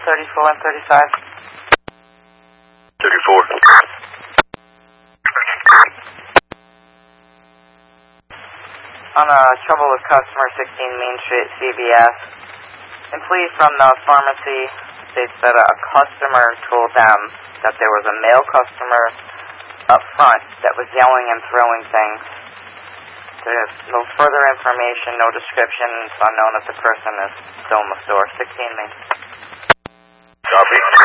34 and 35. 34. On trouble with customer 16 Main Street, CVS. Employee from the pharmacy states that a customer told them that there was a male customer up front that was yelling and throwing things. There's no further information, no description. It's unknown if the person is still in the store. 16 Main. Copy.